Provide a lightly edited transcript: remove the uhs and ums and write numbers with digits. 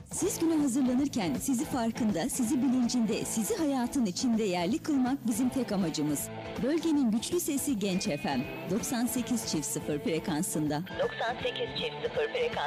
Siz güne hazırlanırken sizi farkında, sizi bilincinde, sizi hayatın içinde yerli kılmak bizim tek amacımız. Bölgenin güçlü sesi Genç FM 98.0 frekansında. 98.0 frekans.